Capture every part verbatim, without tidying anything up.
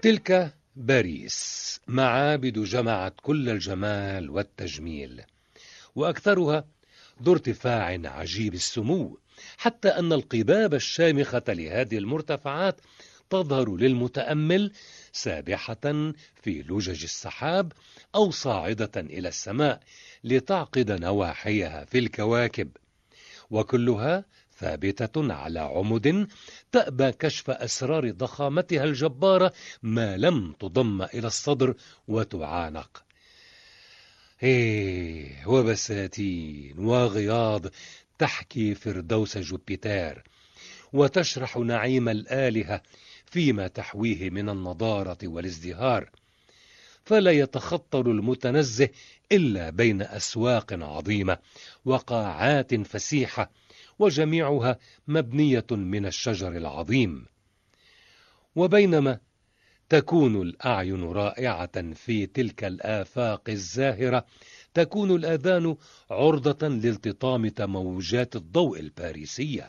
تلك باريس، معابد جمعت كل الجمال والتجميل، وأكثرها ذو ارتفاع عجيب السمو، حتى أن القباب الشامخة لهذه المرتفعات تظهر للمتأمل سابحة في لجج السحاب أو صاعدة إلى السماء لتعقد نواحيها في الكواكب، وكلها ثابتة على عمد تأبى كشف أسرار ضخامتها الجبارة ما لم تضم إلى الصدر وتعانق. إيه وبساتين وغياض تحكي فردوس جوبيتر، وتشرح نعيم الآلهة فيما تحويه من النضارة والازدهار، فلا يتخطر المتنزه إلا بين أسواق عظيمة وقاعات فسيحة، وجميعها مبنية من الشجر العظيم. وبينما تكون الأعين رائعة في تلك الآفاق الزاهرة، تكون الآذان عرضة لالتطام موجات الضوء الباريسية.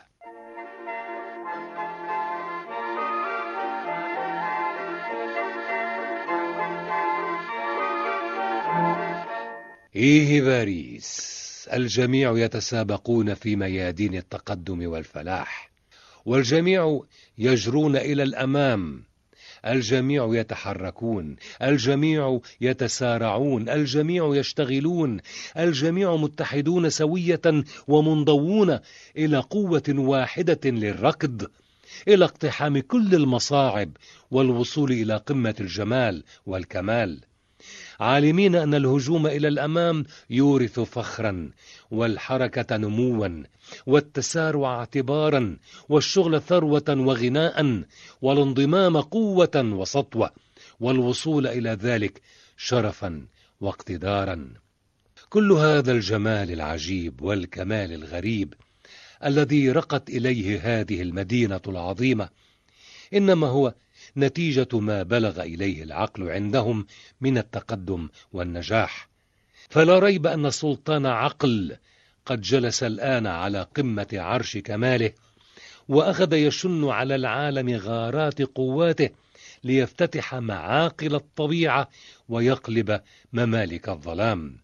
إيه باريس، الجميع يتسابقون في ميادين التقدم والفلاح، والجميع يجرون إلى الأمام، الجميع يتحركون، الجميع يتسارعون، الجميع يشتغلون، الجميع متحدون سوية ومنضوون إلى قوة واحدة للركض، إلى اقتحام كل المصاعب والوصول إلى قمة الجمال والكمال، عالمين أن الهجوم إلى الأمام يورث فخرا، والحركة نموا، والتسارع اعتبارا، والشغل ثروة وغناء، والانضمام قوة وسطوة، والوصول إلى ذلك شرفا واقتدارا. كل هذا الجمال العجيب والكمال الغريب الذي رقت إليه هذه المدينة العظيمة إنما هو نتيجة ما بلغ إليه العقل عندهم من التقدم والنجاح، فلا ريب أن السلطان عقل قد جلس الآن على قمة عرش كماله، وأخذ يشن على العالم غارات قواته ليفتتح معاقل الطبيعة ويقلب ممالك الظلام.